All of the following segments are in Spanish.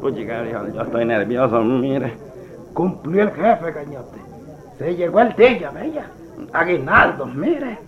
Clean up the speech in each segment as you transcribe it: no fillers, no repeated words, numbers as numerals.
Puchica, frijol, yo estoy nervioso, mire. Cumplió el jefe, cañote. Se llegó el día, bella. Aguinaldo, mire.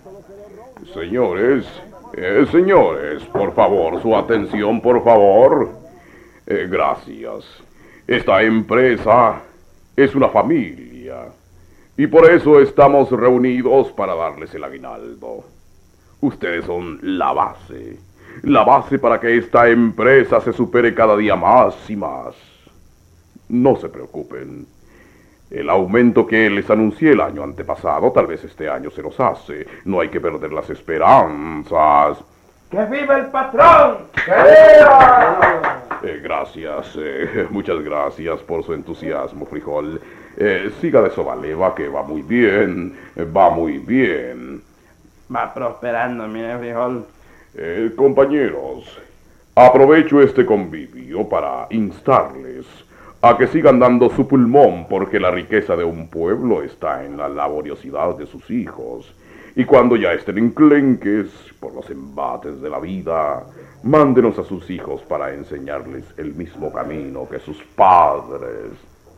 Señores, por favor, su atención, por favor. Gracias. Esta empresa es una familia y por eso estamos reunidos para darles el aguinaldo. Ustedes son la base para que esta empresa se supere cada día más y más. No se preocupen. El aumento que les anuncié el año antepasado, tal vez este año se los hace. No hay que perder las esperanzas. ¡Que viva el patrón! ¡Que viva! Gracias, muchas gracias por su entusiasmo, frijol. Siga de Sobaleva, que va muy bien, va muy bien. Va prosperando, mire, frijol. Compañeros, aprovecho este convivio para instarles a que sigan dando su pulmón, porque la riqueza de un pueblo está en la laboriosidad de sus hijos. Y cuando ya estén enclenques por los embates de la vida, mándenos a sus hijos para enseñarles el mismo camino que sus padres.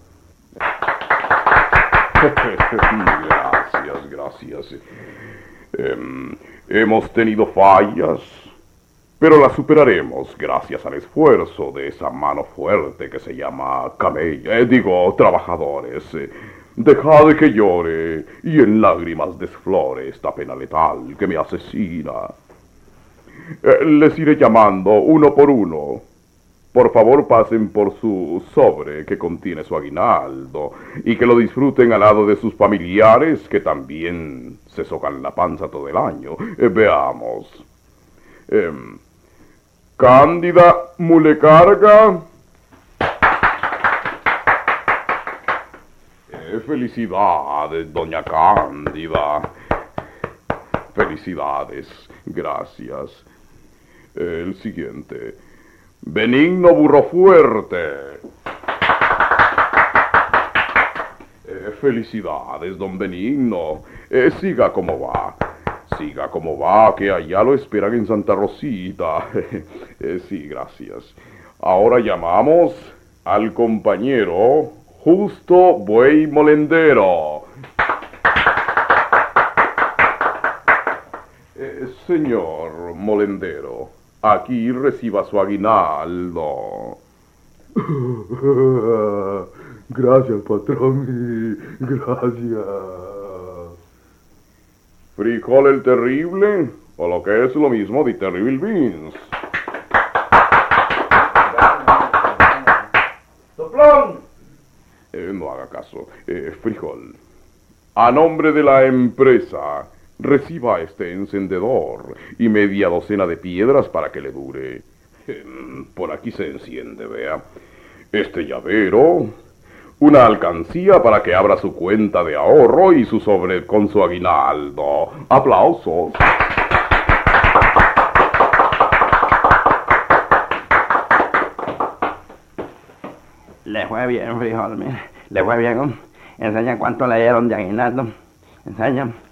Gracias. Hemos tenido fallas, pero las superaremos gracias al esfuerzo de esa mano fuerte que se llama trabajadores. Dejad que llore y en lágrimas desflore esta pena letal que me asesina. Les iré llamando uno por uno. Por favor, pasen por su sobre que contiene su aguinaldo y que lo disfruten al lado de sus familiares que también se socan la panza todo el año. Veamos. Cándida Mulecarga. Felicidades, doña Cándida. Felicidades, gracias. El siguiente. Benigno Burrofuerte. Felicidades, don Benigno. Siga como va, que allá lo esperan en Santa Rosita. Sí, gracias. Ahora llamamos al compañero Justo Buey Molendero. Señor Molendero, aquí reciba su aguinaldo. Gracias, patrón. Gracias. ¿Frijol el Terrible? O lo que es lo mismo de Terrible Beans. ¡Soplón! No haga caso. Frijol. A nombre de la empresa, reciba este encendedor y media docena de piedras para que le dure. Por aquí se enciende, vea. Este llavero, una alcancía para que abra su cuenta de ahorro y su sobre con su aguinaldo. ¡Aplausos! Le fue bien, frijol, mire. Le fue bien. Enseña cuánto le dieron de aguinaldo. Enseña.